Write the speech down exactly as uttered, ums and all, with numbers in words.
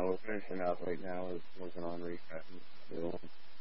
we're finishing up right now. Is working on resetting still.